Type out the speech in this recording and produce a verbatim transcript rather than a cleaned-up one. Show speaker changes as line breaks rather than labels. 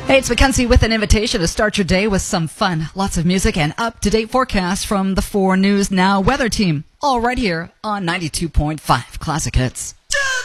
Hey, it's Mackenzie with an invitation to start your day with some fun. Lots of music and up-to-date forecasts from the four News Now weather team. All right here on ninety-two point five Classic Hits.